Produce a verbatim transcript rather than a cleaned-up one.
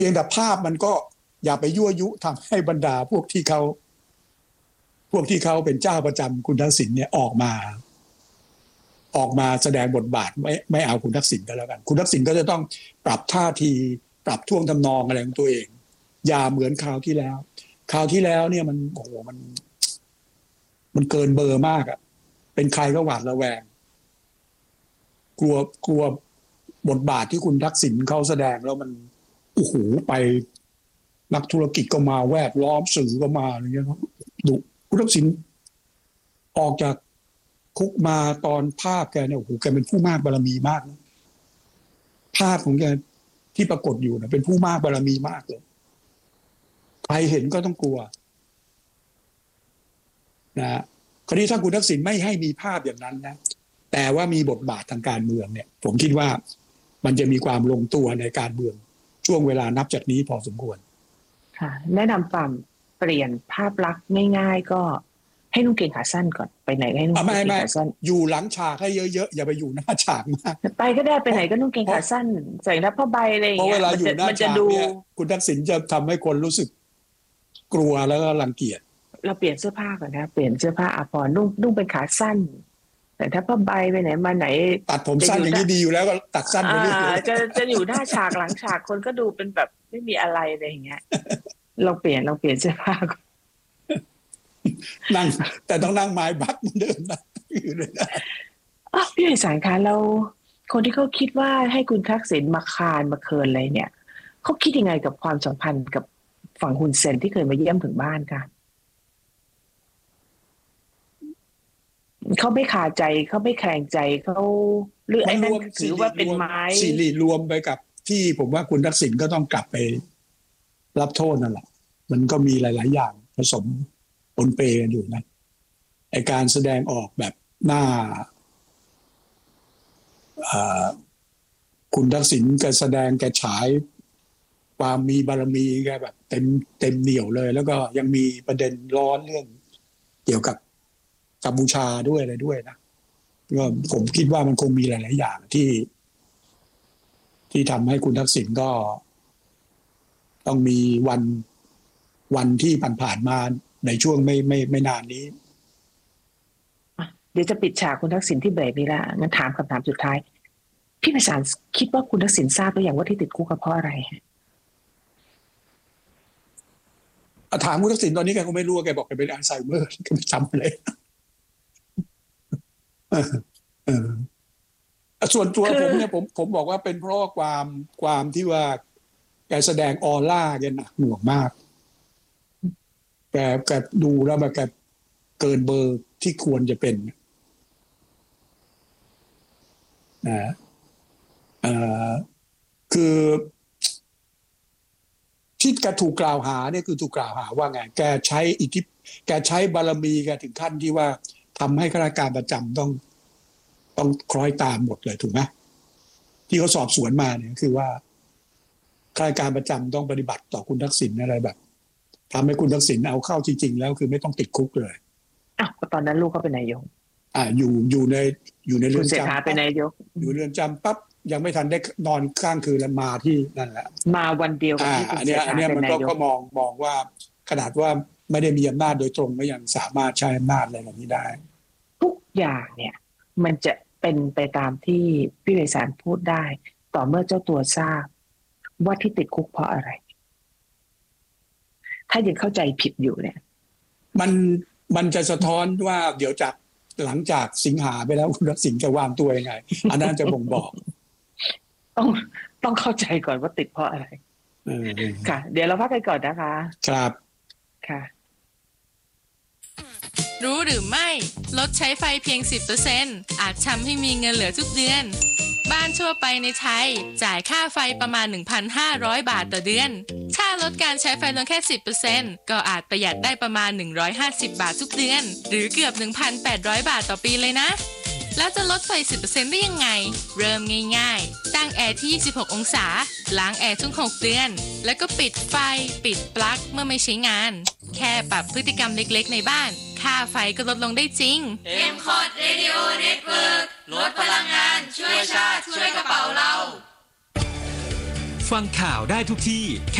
พียงแต่ภาพมันก็อย่าไปยั่วยุทำให้บรรดาพวกที่เขาพวกที่เขาเป็นเจ้าประจำคุณทักษิณเนี่ยออกมาออกมาแสดงบทบาทไม่ไม่เอาคุณทักษิณก็แล้วกันคุณทักษิณก็จะต้องปรับท่าทีปรับท่วงทำนองอะไรของตัวเองอย่าเหมือนคราวที่แล้วคราวที่แล้วเนี่ยมันโอ้โหมันมันเกินเบอร์มากอะเป็นใครก็หวาดระแวงกลัวกลัวบทบาทที่คุณทักษิณเขาแสดงแล้วมันโอ้โหไปนักธุรกิจก็มาแวดล้อมสื่อก็มาอะไรเงี้ยดุคุณทักษิณออกจากคุกมาตอนภาพแกเนี่ยโอ้โหแกเป็นผู้มากบารมีมากนะภาพของแกที่ปรากฏอยู่นะเป็นผู้มากบารมีมากเลยใครเห็นก็ต้องกลัวนะคราวนี้ถ้าคุณทักษิณไม่ให้มีภาพอย่างนั้นนะแต่ว่ามีบทบาททางการเมืองเนี่ยผมคิดว่ามันจะมีความลงตัวในการเมืองช่วงเวลานับจากนี้พอสมควรค่ะแนะนำความเปลี่ยนภาพลักษณ์ง่ายๆก็ให้นุ่งเกงขาสั้นก่อนไปไหนให้นุ่งเกงขาสั้นอยู่หลังฉากให้เยอะๆอย่าไปอยู่หน้าฉากมากไปก็ได้ไปไหนก็นุ่งเกงขาสั้นใส่รับผ้าใบอะไรอย่างเงี้ยเพราะเวลาอยู่หน้าฉากเนี่ยคุณทักษิณจะทำให้คนรู้สึกกลัวแล้วก็รังเกียจเราเปลี่ยนเสื้อผ้าก่อนนะเปลี่ยนเสื้อผ้าอาภรณ์นุ่งนุ่งเป็นขาสั้นแต่ถ้าผ้าใบไปไหนมาไหนตัดผมสั้นอย่างนี้ดีอยู่แล้วก็ตัดสั้นไปเรื่อยๆจะจะอยู่หน้าฉากหลังฉากคนก็ดูเป็นแบบไม่มีอะไรอะไรอย่างเงี้ยเราเปลี่ยนเราเปลี่ยนเสื้อผ้าก่อนนั่งแต่ต้องนั่งไม้บักเหมือนเดิมนะอยู่เลยนะอ๋อพี่ไพศาลคะเราคนที่เขาคิดว่าให้คุณทักษิณมาคานมาเคินอะไรเนี่ยเขาคิดยังไงกับความสัมพันธ์กับฝั่งฮุนเซนที่เคยมาเยี่ยมถึงบ้านคะเขาไม่คาใจเขาไม่แคลงใจเขาหรือไอ้นั่นถือว่าเป็นไม้สิริรวมไปกับที่ผมว่าคุณทักษิณก็ต้องกลับไปรับโทษนั่นแหละมันก็มีหลายๆอย่างผสมปนเปกันอยู่นะไอการแสดงออกแบบหน้าคุณทักษิณแกแสดงแกฉายความมีบารมีแกแบบเต็มเต็มเหนี่ยวเลยแล้วก็ยังมีประเด็นร้อนเรื่องเกี่ยวกับกัมพูชาด้วยอะไรด้วยนะก็ผมคิดว่ามันคงมีหลายๆอย่างที่ที่ทำให้คุณทักษิณก็ต้องมีวันวันที่ผ่านๆมาในช่วงไม่ไม่ไม่นานนี้เดี๋ยวจะปิดฉากคุณทักษิณที่เบรกนี้ละงั้นถามคำถามสุดท้ายพี่ไพศาลคิดว่าคุณทักษิณทราบหรือยังว่าที่ติดคุกเพราะอะไรถามคุณทักษิณตอนนี้แกคงไม่รู้แกบอกแกเป็นอัลไซเมอร์แกไม่จำเลยส่วนตัวผมเนี่ยผมผมบอกว่าเป็นเพราะความความที่ว่าแกแสดงออร่าแกหนักหน่วงมากแกแกดูแล้วแบบแกเกินเบอร์ที่ควรจะเป็นนะเอ่อคือที่แกถูกกล่าวหาเนี่ยคือถูกกล่าวหาว่าไงแกใช้อิทธิแกใช้บารมีแกถึงขั้นที่ว่าทำให้ข้าราชการประจำต้องต้องคล้อยตามหมดเลยถูกไหมที่เขาสอบสวนมาเนี่ยคือว่าข้าราชการประจำต้องปฏิบัติต่อคุณทักษิณอะไรแบบทำให้คุณทักษิณเอาเข้าจริงๆแล้วคือไม่ต้องติดคุกเลยอ้าวตอนนั้นลูกเขาเป็นนายกอ่าอยู่อยู่ในอยู่ในเรือนจำเป็นนายกอยู่เรือนจำปั๊บยังไม่ทันได้นอนข้างคืนแล้วมาที่นั่นแหละมาวันเดียวกับที่คุณเศรษฐาเป็นนายกอันนี้มันก็มองมองว่าขนาดว่าไม่ได้มีอำนาจโดยตรงก็ยังสามารถใช้อำนาจอะไรแบบนี้ได้ทุกอย่างเนี่ยมันจะเป็นไปตามที่พี่ไพศาลพูดได้ต่อเมื่อเจ้าตัวทราบว่าที่ติดคุกเพราะอะไรถ้ายังเข้าใจผิดอยู่เนี่ยมันมันจะสะท้อนว่าเดี๋ยวจากหลังจากสิงหาไปแล้วคุณทักษิณจะวางตัวยังไงอันนั้นจะบ่งบอกต้องต้องเข้าใจก่อนว่าติดเพราะอะไรค่ะเดี๋ยวเราพักกันก่อนนะคะครับค่ะรู้หรือไม่ลดใช้ไฟเพียง สิบเปอร์เซ็นต์ อาจทำให้มีเงินเหลือทุกเดือนบ้านทั่วไปในไทยจ่ายค่าไฟประมาณ หนึ่งพันห้าร้อย บาทต่อเดือนถ้าลดการใช้ไฟลงแค่ สิบเปอร์เซ็นต์ ก็อาจประหยัดได้ประมาณหนึ่งร้อยห้าสิบบาททุกเดือนหรือเกือบ หนึ่งพันแปดร้อย บาทต่อปีเลยนะแล้วจะลดไฟ สิบเปอร์เซ็นต์ ได้ยังไงเริ่มง่ายๆตั้งแอร์ที่ยี่สิบหกองศาล้างแอร์ทุกหกเดือนแล้วก็ปิดไฟปิดปลั๊กเมื่อไม่ใช้งานแค่ปรับพฤติกรรมเล็กๆในบ้านค่าไฟก็ลดลงได้จริงเอ็ม คอร์ด Radio Network ลดพลังงานช่วยชาติช่วยกระเป๋าเราฟังข่าวได้ทุกที่